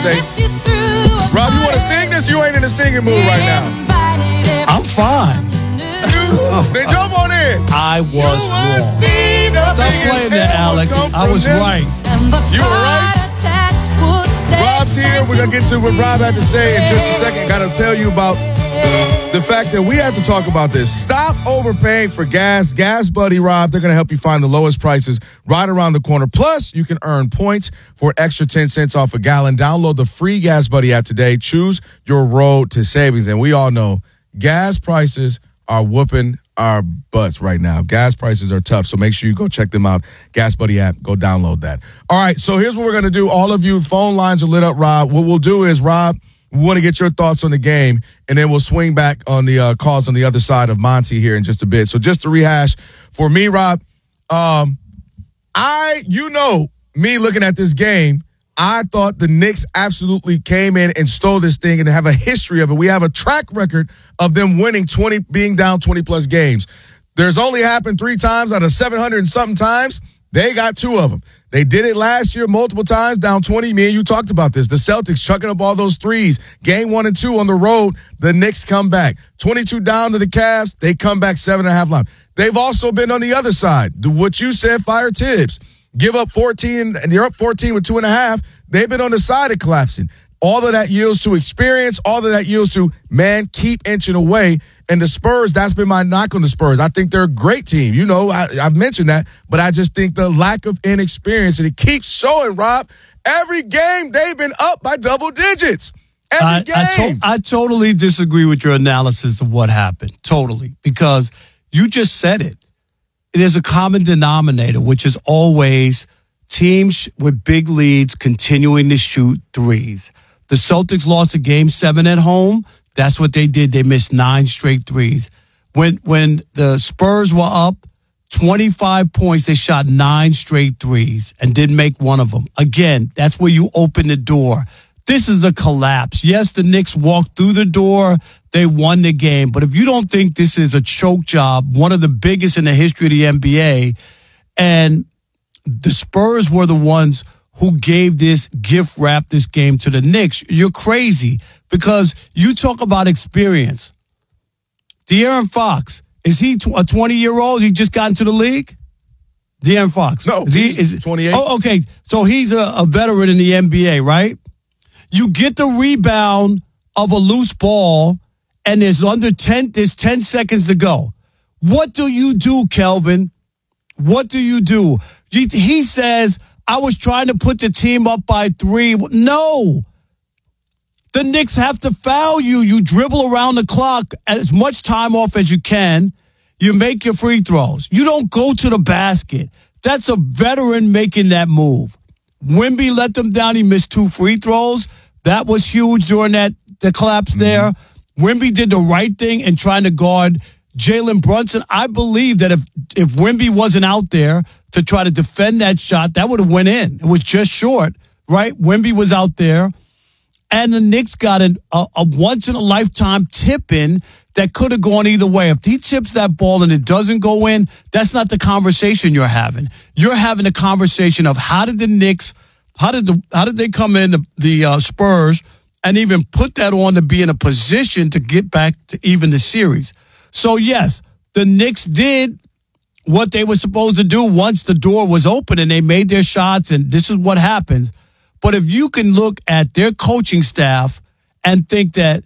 birthday. Rob, you want to sing this? You ain't in the singing mood right now. I'm fine. Then jump on in. I was wrong. Stop playing that, Alex. I was right. You were right. Rob's here. We're going to get to what Rob had to say in just a second. Got to tell you about the fact that we have to talk about this. Stop overpaying for gas. Gas Buddy, Rob, they're going to help you find the lowest prices right around the corner. Plus, you can earn points for extra 10 cents off a gallon. Download the free Gas Buddy app today. Choose your road to savings. And we all know gas prices are whooping our butts right now. Gas prices are tough, so make sure you go check them out. Gas Buddy app, go download that. All right, so here's what we're going to do. All of you, phone lines are lit up, Rob. What we'll do is, Rob, we want to get your thoughts on the game, and then we'll swing back on the calls on the other side of Monty here in just a bit. So just to rehash, for me, Rob, me looking at this game, I thought the Knicks absolutely came in and stole this thing and have a history of it. We have a track record of them winning being down 20-plus games. There's only happened 3 times out of 700 and something times. They got 2 of them. They did it last year multiple times, down 20. Me and you talked about this. The Celtics chucking up all those threes. Game 1 and 2 on the road, the Knicks come back. 22 down to the Cavs, they come back 7.5 line. They've also been on the other side. What you said, fire Tibbs. Give up 14, and you're up 14 with 2.5. They've been on the side of collapsing. All of that yields to experience. All of that yields to, man, keep inching away. And the Spurs, that's been my knock on the Spurs. I think they're a great team. You know, I've mentioned that. But I just think the lack of inexperience, and it keeps showing, Rob. Every game, they've been up by double digits. Every game. I totally disagree with your analysis of what happened. Totally. Because you just said it. There's a common denominator, which is always teams with big leads continuing to shoot threes. The Celtics lost a game 7 at home. That's what they did. They missed 9 straight threes. When the Spurs were up 25 points, they shot 9 straight threes and didn't make one of them. Again, that's where you open the door. This is a collapse. Yes, the Knicks walked through the door. They won the game. But if you don't think this is a choke job, one of the biggest in the history of the NBA, and the Spurs were the ones who gave this wrap this game to the Knicks, you're crazy. Because you talk about experience. De'Aaron Fox, is he a 20-year-old? He just got into the league? De'Aaron Fox. No, he's 28. Oh, okay. So he's a veteran in the NBA, right? You get the rebound of a loose ball, and there's 10 seconds to go. What do you do, Kelvin? What do you do? He says, I was trying to put the team up by 3. No. The Knicks have to foul you. You dribble around the clock as much time off as you can. You make your free throws. You don't go to the basket. That's a veteran making that move. Wemby let them down. He missed 2 free throws. That was huge during the collapse there. Wemby did the right thing in trying to guard Jalen Brunson. I believe that if Wemby wasn't out there to try to defend that shot, that would have went in. It was just short, right? Wemby was out there. And the Knicks got a once-in-a-lifetime tip-in that could have gone either way. If he tips that ball and it doesn't go in, that's not the conversation you're having. You're having a conversation of how did the Knicks, how did they come in, the Spurs, and even put that on to be in a position to get back to even the series. So, yes, the Knicks did what they were supposed to do once the door was open and they made their shots, and this is what happens. But if you can look at their coaching staff and think that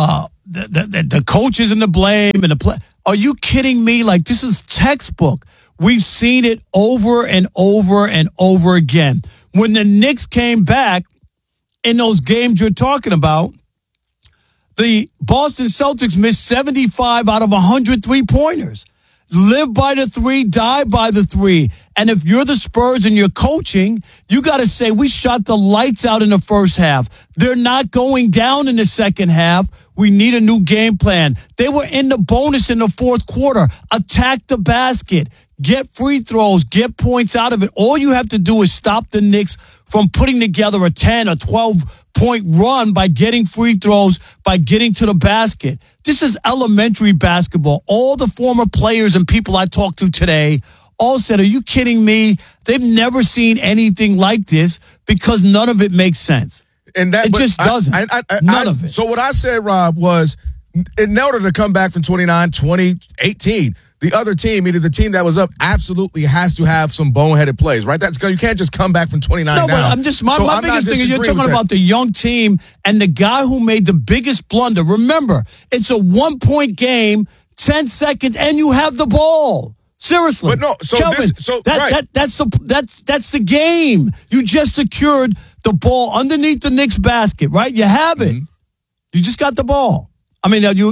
the coach isn't to blame and the play, are you kidding me? Like, this is textbook. We've seen it over and over and over again. When the Knicks came back in those games you're talking about, the Boston Celtics missed 75 out of 100 three-pointers. Live by the 3, die by the 3. And if you're the Spurs and you're coaching, you got to say, we shot the lights out in the first half. They're not going down in the second half. We need a new game plan. They were in the bonus in the fourth quarter. Attack the basket. Get free throws. Get points out of it. All you have to do is stop the Knicks from putting together a 10 or 12-point run by getting free throws, by getting to the basket. This is elementary basketball. All the former players and people I talked to today all said, are you kidding me? They've never seen anything like this because none of it makes sense. And that It just doesn't. None of it. So what I said, Rob, was in order to come back from 2018, the other team, either the team that was up, absolutely has to have some boneheaded plays, right? You can't just come back from 29 No, down. but I'm just, my biggest thing is you're talking about the young team and the guy who made the biggest blunder. Remember, it's a 1-point game, 10 seconds, and you have the ball. Seriously. But no, so Kelvin, that's the game. You just secured the ball underneath the Knicks basket, right? You have it. Mm-hmm. You just got the ball. I mean, they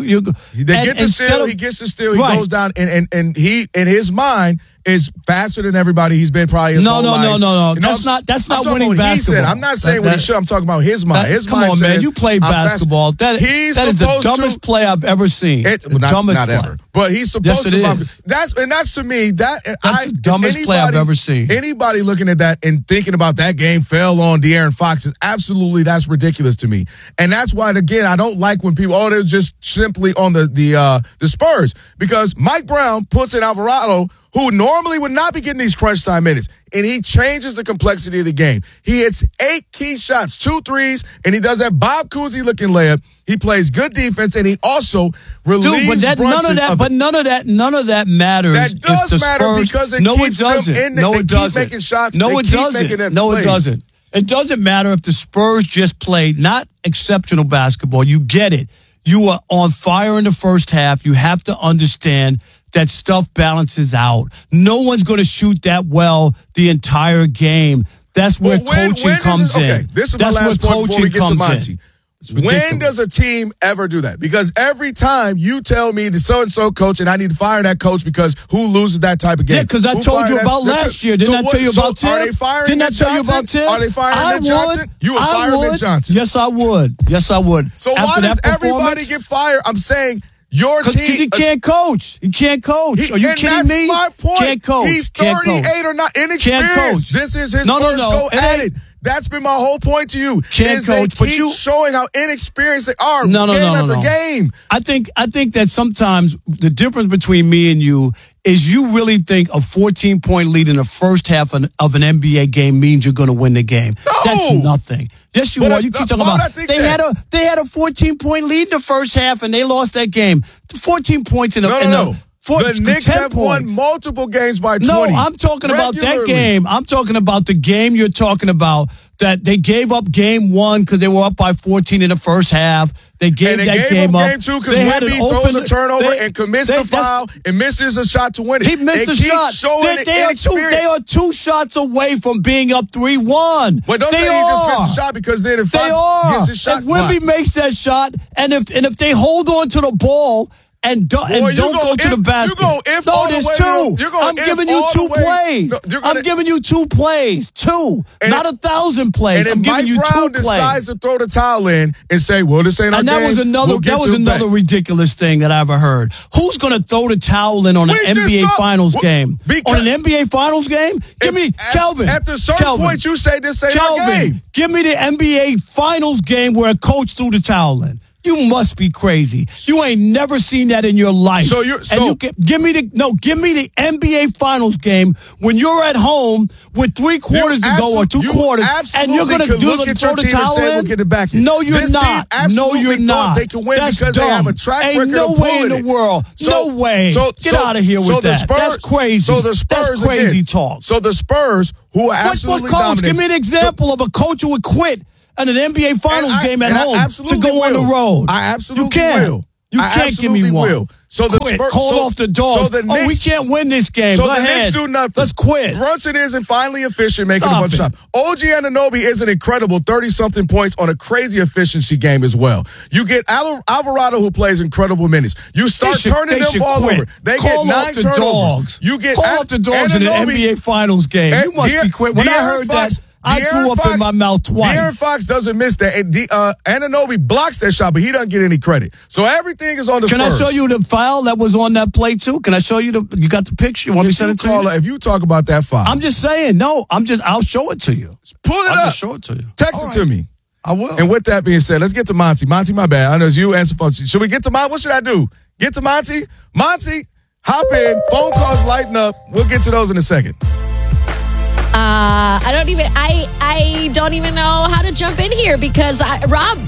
get the steal. He gets the steal. He goes down, and he, in his mind, is faster than everybody he's been probably his whole life. No. That's not winning basketball. He said, I'm not saying what he should. I'm talking about his mind. Come on, man. You play basketball. That is the dumbest play I've ever seen. Dumbest play. Ever. But he's supposed to. Yes, it is. That's to me. That's the dumbest play I've ever seen. Anybody looking at that and thinking about that game fell on De'Aaron Fox is absolutely, that's ridiculous to me. And that's why, again, I don't like when people, they're just simply on the Spurs, because Mike Brown puts in Alvarado, who normally would not be getting these crunch time minutes, and he changes the complexity of the game. He hits 8 key shots, 2 threes, and he does that Bob Cousy-looking layup. He plays good defense, and he also relieves Brunson. None of that matters. That does matter because it keeps them in there. They keep making shots. No, it doesn't. It doesn't matter if the Spurs just played not exceptional basketball. You get it. You are on fire in the first half. You have to understand that stuff balances out. No one's going to shoot that well the entire game. That's where coaching comes in. Okay, this is my last point before we get to Monty. When does a team ever do that? Because every time you tell me the so-and-so coach and I need to fire that coach because who loses that type of game? Yeah, because I told you about last year. Didn't I tell you about Tim? Are they firing Didn't I tell you about Tim? Are they firing Nick Johnson? You would fire Nick Johnson. Yes, I would. So why does everybody get fired? I'm saying your team. Because he can't coach. He can't coach. Are you kidding me? That's my point. Can't coach. He's 38 or not inexperienced. Can't coach. This is his first go at it. That's been my whole point to you. Can't coach, but you showing how inexperienced they are game after game. I think that sometimes the difference between me and you is you really think a 14-point lead in the first half of an NBA game means you're going to win the game. No. That's nothing. Yes, you are. You keep talking about they had a 14-point lead in the first half and they lost that game. 14 points in the Knicks have won multiple games by 20. No, I'm talking about that game. I'm talking about the game you're talking about, that they gave up game 1 because they were up by 14 in the first half. They gave that game up. Game 2 because Wemby throws a turnover and commits the foul and misses a shot to win it. He missed a shot. They are 2 shots away from being up 3-1. But don't say he just missed a shot, because then if Fox gets his shot, if Wemby makes that shot, and if they hold on to the ball and don't go to the basket. There's 2. I'm giving you 2 plays. I'm giving you 2 plays. 2. Not 1,000 plays. I'm giving you 2 plays. And Mike Brown decides to throw the towel in and say, well, this ain't our game. And that was another ridiculous thing that I ever heard. Who's going to throw the towel in on an NBA Finals game? On an NBA Finals game? Give me, Kelvin. At the certain point, you say this ain't our game. Give me the NBA Finals game where a coach threw the towel in. You must be crazy. You ain't never seen that in your life. Give me the NBA Finals game when you're at home with 3 quarters to go or 2 quarters, and you're going to throw the towel in. We'll get it back. No, you're not. No, you're not. They can win because they have a track record. Ain't no way in the world. No way. Get out of here with that. That's crazy. So the Spurs, that's crazy talk. So the Spurs, who are absolutely dominant. Give me an example of a coach who would quit in an NBA Finals game at home to go on the road. I absolutely will. You can't give me one. So the Spurs call off the dogs. We can't win this game. So Go the ahead. Knicks do nothing. Let's quit. Brunson isn't finally efficient making a bunch of shots. OG Anunoby is an incredible 30-something points on a crazy efficiency game as well. You get Alvarado, who plays incredible minutes. You start turning them ball over. They get 9 turnovers. You get call off the dogs in an NBA Finals game. You must be quit. When I heard that, I threw up in my mouth twice. De'Aaron Fox doesn't miss that. And Anunoby blocks that shot, but he doesn't get any credit. So everything is on the Spurs. Can I show you the file that was on that play too? Can I show you you got the picture? You want me to send it to you? If you talk about that file. I'm just saying, I'll show it to you. Pull it up. I'll just show it to you. Text it to me. I will. And with that being said, let's get to Monty. Monty, my bad. I know it's you and Safonsi. Should we get to Monty? What should I do? Get to Monty? Monty, hop in. Phone calls lighten up. We'll get to those in a second. I don't even know how to jump in here because Rob,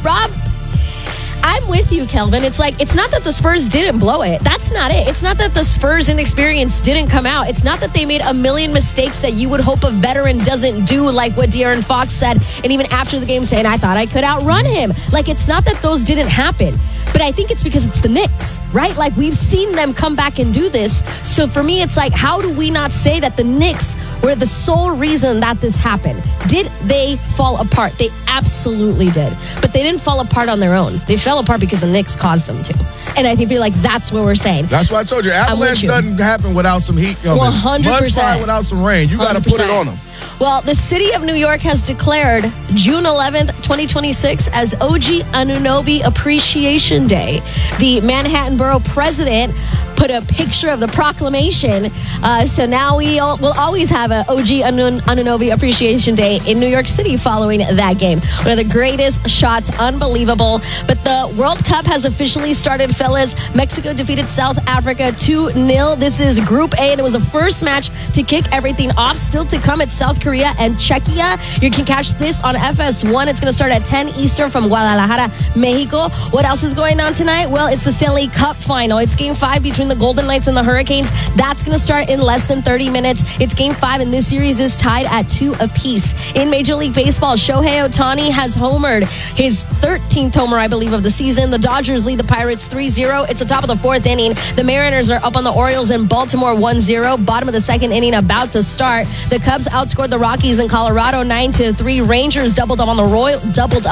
I'm with you, Kelvin. It's like, it's not that the Spurs didn't blow it. That's not it. It's not that the Spurs inexperience didn't come out. It's not that they made a million mistakes that you would hope a veteran doesn't do, like what De'Aaron Fox said, and even after the game saying, I thought I could outrun him. Like, it's not that those didn't happen. But I think it's because it's the Knicks, right? Like, we've seen them come back and do this. So for me, it's like, how do we not say that the Knicks were the sole reason that this happened? Did they fall apart? They absolutely did. But they didn't fall apart on their own. They fell apart because the Knicks caused them to. And I think that's what we're saying. That's what I told you. Avalanche doesn't happen without some heat coming. 100%. Mudslide without some rain. You got to put it on them. Well, the city of New York has declared June 11th, 2026 as OG Anunoby Appreciation Day. The Manhattan Borough president put a picture of the proclamation. So now we'll always have an OG Anunoby Appreciation Day in New York City following that game. One of the greatest shots, unbelievable. But the World Cup has officially started, fellas. Mexico defeated South Africa 2-0. This is Group A, and it was the first match to kick everything off. Still to come, it's South Korea and Czechia. You can catch this on FS1. It's going to start at 10 Eastern from Guadalajara, Mexico. What else is going on tonight? Well, it's the Stanley Cup final. It's Game 5 between the Golden Knights and the Hurricanes. That's going to start in less than 30 minutes. It's Game 5, and this series is tied at 2 apiece. In Major League Baseball, Shohei Ohtani has homered, his 13th homer, I believe, of the season. The Dodgers lead the Pirates 3-0. It's the top of the 4th inning. The Mariners are up on the Orioles in Baltimore 1-0. Bottom of the 2nd inning about to start. The Cubs outscored the Rockies in Colorado 9-3. Rangers doubled up on the Royals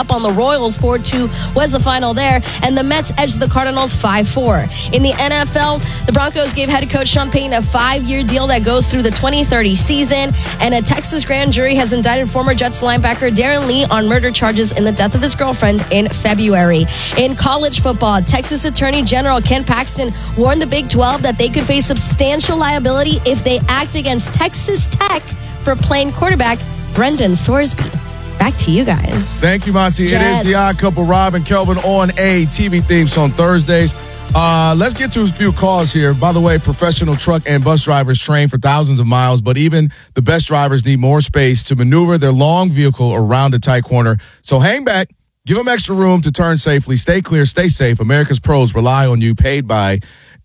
4-2 was the final there. And the Mets edged the Cardinals 5-4. In the NFL, the Broncos gave head coach Sean Payton a 5-year deal that goes through the 2030 season. And a Texas grand jury has indicted former Jets linebacker Darren Lee on murder charges in the death of his girlfriend in February. In college football, Texas Attorney General Ken Paxton warned the Big 12 that they could face substantial liability if they act against Texas Tech for playing quarterback Brendan Sorsby. Back to you guys. Thank you, Monty. Yes. It is the Odd Couple, Rob and Kelvin on a TV theme on Thursdays. Let's get to a few calls here. By the way, professional truck and bus drivers train for thousands of miles, but even the best drivers need more space to maneuver their long vehicle around a tight corner. So hang back, give them extra room to turn safely. Stay clear, stay safe. America's pros rely on you, paid by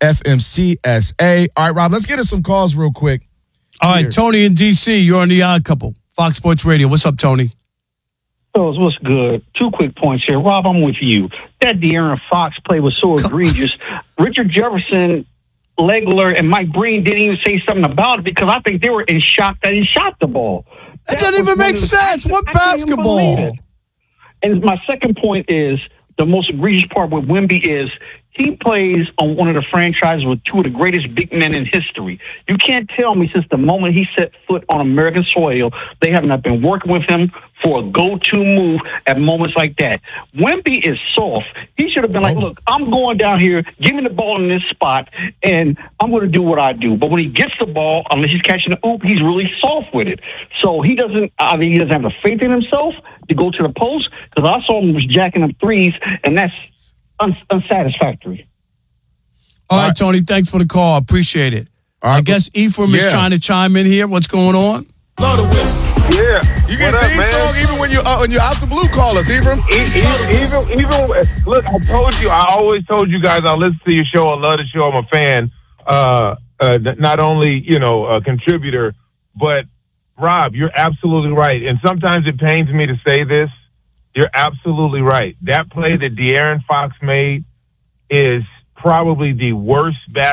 FMCSA. All right, Rob, let's get to some calls real quick. All right, Tony in D.C., you're on the Odd Couple, Fox Sports Radio. What's up, Tony? What's good? 2 quick points here. Rob, I'm with you. That De'Aaron Fox play was so egregious. Richard Jefferson, Legler, and Mike Breen didn't even say something about it because I think they were in shock that he shot the ball. That doesn't even make sense. What basketball? And my second point is, the most egregious part with Wemby is he plays on one of the franchises with 2 of the greatest big men in history. You can't tell me since the moment he set foot on American soil, they have not been working with him for a go-to move at moments like that. Wemby is soft. He should have been like, look, I'm going down here, give me the ball in this spot, and I'm going to do what I do. But when he gets the ball, unless he's catching the oop, he's really soft with it. So he doesn't have the faith in himself to go to the post, because I saw him was jacking up threes, and that's unsatisfactory. All right, Tony, thanks for the call. Appreciate it. I guess Ephraim is trying to chime in here. What's going on? Love the West. Yeah. You get theme song even when you're out the blue, call us, Ephraim. Even look, I always told you guys I listen to your show. I love the show. I'm a fan. Not only, a contributor, but Rob, you're absolutely right. And sometimes it pains me to say this. You're absolutely right. That play that De'Aaron Fox made is probably the worst basketball